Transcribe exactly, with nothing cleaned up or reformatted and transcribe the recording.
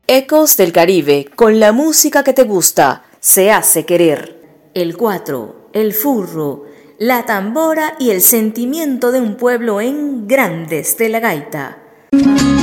Ecos del Caribe, con la música que te gusta, se hace querer. El cuatro, el furro, la tambora y el sentimiento de un pueblo en Grandes de la Gaita.